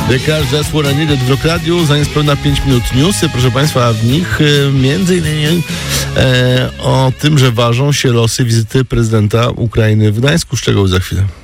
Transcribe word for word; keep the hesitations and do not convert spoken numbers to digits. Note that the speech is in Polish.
Każde słowo niedziel w Rock Radiu, za niespełna pięć minut newsy, proszę Państwa, w nich e, między innymi e, o tym, że ważą się losy wizyty prezydenta Ukrainy w Gdańsku. Szczegóły za chwilę.